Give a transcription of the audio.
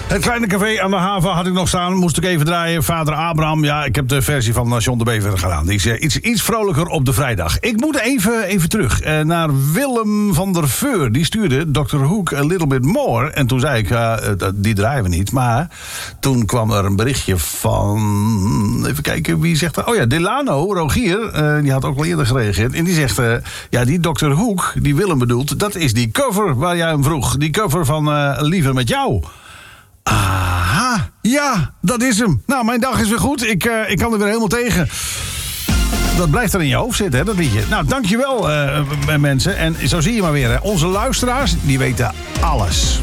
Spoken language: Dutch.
Het kleine café aan de haven had ik nog staan. Moest ik even draaien. Vader Abraham. Ja, ik heb de versie van John de Bever gedaan. Die is iets vrolijker op de vrijdag. Ik moet even terug naar Willem van der Veur. Die stuurde Dr. Hook a little bit more. En toen zei ik, die draaien we niet. Maar toen kwam er een berichtje van... Even kijken, wie zegt dat? Oh ja, Delano, Rogier. Die had ook al eerder gereageerd. En die zegt, die Dr. Hook, die Willem bedoelt... dat is die cover waar jij hem vroeg. Die cover van Liever met jou. Aha, ja, dat is hem. Nou, mijn dag is weer goed. Ik kan er weer helemaal tegen. Dat blijft er in je hoofd zitten, hè, dat liedje. Nou, dankjewel, mensen. En zo zie je maar weer, hè. Onze luisteraars, die weten alles.